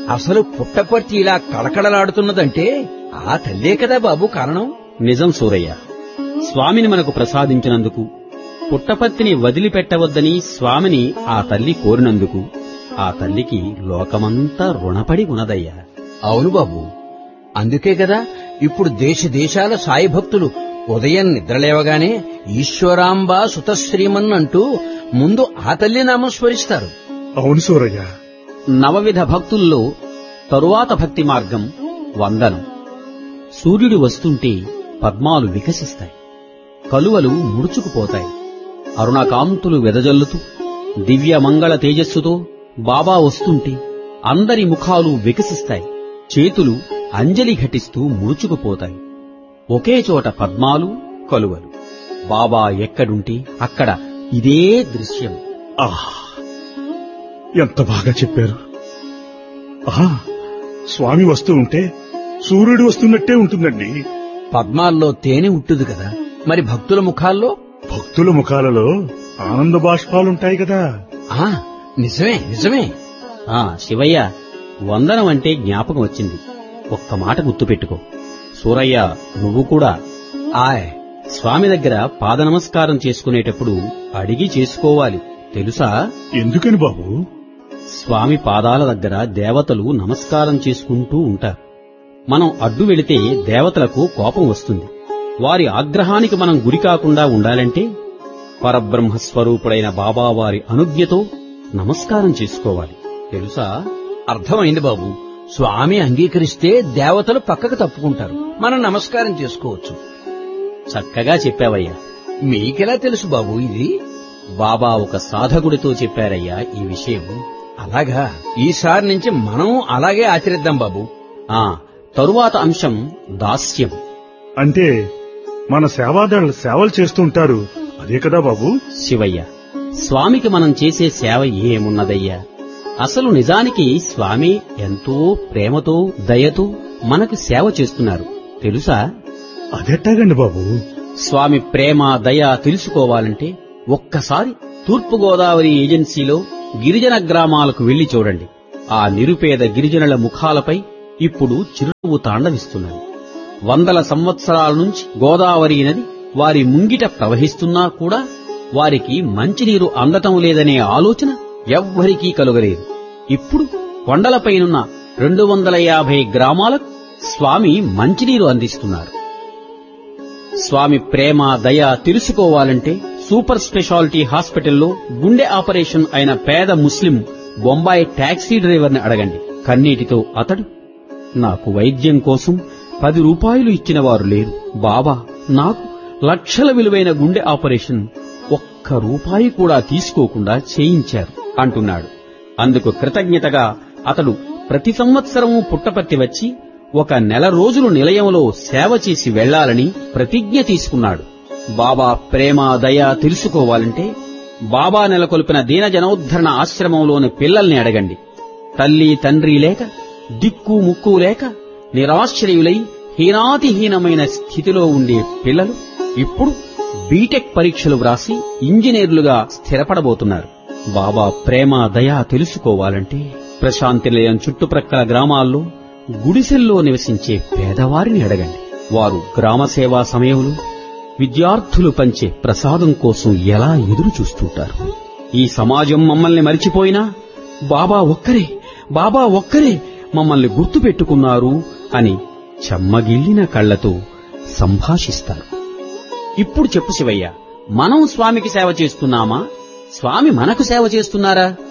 అసలు పుట్టపర్తి ఇలా కళకళలాడుతున్నదంటే ఆ తల్లే కదా బాబు కారణం. నిజం సూరయ్య. స్వామిని మనకు ప్రసాదించినందుకు, పుట్టపర్తిని వదిలిపెట్టవద్దని స్వామిని ఆ తల్లి కోరినందుకు ఆ తల్లికి లోకమంతా రుణపడి ఉన్నదయ్యా. అవును బాబు, అందుకే కదా ఇప్పుడు దేశ దేశాల సాయి భక్తులు ఉదయం నిద్రలేవగానే ఈశ్వరాంబ సుతశ్రీమన్ అంటూ ముందు ఆ తల్లి నామం స్మరిస్తారు. అవును సూరయ్య. నవవిధ భక్తుల్లో తరువాత భక్తి మార్గం వందనం. సూర్యుడు వస్తుంటే పద్మాలు వికసిస్తాయి, కలువలు ముడుచుకుపోతాయి, అరుణకాంతులు వెదజల్లుతూ దివ్య మంగళ తేజస్సుతో బాబా వస్తుంటే అందరి ముఖాలు వికసిస్తాయి, చేతులు అంజలి ఘటిస్తూ ముడుచుకుపోతాయి. ఒకే చోట పద్మాలు, కలువలు. బాబా ఎక్కడుంటే అక్కడ ఇదే దృశ్యం. ఎంత బాగా చెప్పారు. స్వామి వస్తూ ఉంటే సూర్యుడు వస్తున్నట్టే ఉంటుందండి. పద్మాల్లో తేనె ఉంటుంది కదా, మరి భక్తుల ముఖాల్లో? భక్తుల ముఖాలలో ఆనంద బాష్పాలుంటాయి కదా. నిజమే నిజమే. శివయ్య, వందనం అంటే జ్ఞాపకం వచ్చింది. ఒక్క మాట గుర్తుపెట్టుకో సూరయ్య, నువ్వు కూడా స్వామి దగ్గర పాద నమస్కారం చేసుకునేటప్పుడు అడిగి చేసుకోవాలి, తెలుసా? ఎందుకని బాబు? స్వామి పాదాల దగ్గర దేవతలు నమస్కారం చేసుకుంటూ ఉంటారు. మనం అడ్డు వెళితే దేవతలకు కోపం వస్తుంది. వారి ఆగ్రహానికి మనం గురికాకుండా ఉండాలంటే పరబ్రహ్మస్వరూపుడైన బాబావారి అనుజ్ఞతో నమస్కారం చేసుకోవాలి, తెలుసా? అర్థమైంది బాబు. స్వామి అంగీకరిస్తే దేవతలు పక్కకు తప్పుకుంటారు, మనం నమస్కారం చేసుకోవచ్చు. చక్కగా చెప్పావయ్యా. మీకెలా తెలుసు బాబు ఇది? బాబా ఒక సాధకుడితో చెప్పారయ్యా ఈ విషయం. అలాగా? ఈసారి నుంచి మనం అలాగే ఆచరిద్దాం బాబు. తరువాత అంశం దాస్యం. అంటే మన సేవాదారులు సేవలు చేస్తుంటారు, అదే కదా బాబు? శివయ్య, స్వామికి మనం చేసే సేవ ఏమున్నదయ్యా? అసలు నిజానికి స్వామి ఎంతో ప్రేమతో, దయతో మనకు సేవ చేస్తున్నారు, తెలుసా? అదెట్టాగండి బాబు? స్వామి ప్రేమ, దయ తెలుసుకోవాలంటే ఒక్కసారి తూర్పుగోదావరి ఏజెన్సీలో గిరిజన గ్రామాలకు వెళ్లి చూడండి. ఆ నిరుపేద గిరిజనుల ముఖాలపై ఇప్పుడు చిరునవ్వు తాండవిస్తున్నది. వందల సంవత్సరాల నుంచి గోదావరి నది వారి ముంగిట ప్రవహిస్తున్నా కూడా వారికి మంచినీరు అందటం లేదనే ఆలోచన ఎవ్వరికీ కలుగలేదు. ఇప్పుడు కొండలపైనున్న 250 గ్రామాలకు స్వామి మంచినీరు అందిస్తున్నారు. స్వామి ప్రేమ, దయ తెలుసుకోవాలంటే సూపర్ స్పెషాలిటీ హాస్పిటల్లో గుండె ఆపరేషన్ అయిన పేద ముస్లిం బొంబాయి టాక్సీ డ్రైవర్ని అడగండి. కన్నీటితో అతడు, నాకు వైద్యం కోసం 10 రూపాయలు ఇచ్చిన వారు లేరు. బాబా నాకు లక్షల విలువైన గుండె ఆపరేషన్ ఒక్క రూపాయి కూడా తీసుకోకుండా చేయించారు అంటున్నాడు. అందుకు కృతజ్ఞతగా అతడు ప్రతి సంవత్సరము పుట్టపర్తి వచ్చి 1 నెల రోజులు నిలయంలో సేవ చేసి వెళ్లాలని ప్రతిజ్ఞ తీసుకున్నాడు. బాబా ప్రేమ, దయ తెలుసుకోవాలంటే బాబా నెలకొల్పిన దీనజనోద్ధరణ ఆశ్రమంలోని పిల్లల్ని అడగండి. తల్లి తండ్రి లేక, దిక్కు ముక్కు లేక, నిరాశ్రయులై హీనాతిహీనమైన స్థితిలో ఉండే పిల్లలు ఇప్పుడు బీటెక్ పరీక్షలు వ్రాసి ఇంజనీర్లుగా స్థిరపడబోతున్నారు. బాబా ప్రేమ, దయ తెలుసుకోవాలంటే ప్రశాంతి నిలయం చుట్టుప్రక్కల గ్రామాల్లో గుడిసెల్లో నివసించే పేదవారిని అడగండి. వారు గ్రామ సేవా సమయంలో విద్యార్థులు పంచే ప్రసాదం కోసం ఎలా ఎదురు చూస్తుంటారు. ఈ సమాజం మమ్మల్ని మరిచిపోయినా బాబా ఒక్కరే మమ్మల్ని గుర్తుపెట్టుకున్నారు అని చెమ్మగిల్లిన కళ్లతో సంభాషిస్తారు. ఇప్పుడు చెప్పు శివయ్య, మనం స్వామికి సేవ చేస్తున్నామా? స్వామి మనకు సేవ చేస్తున్నారా?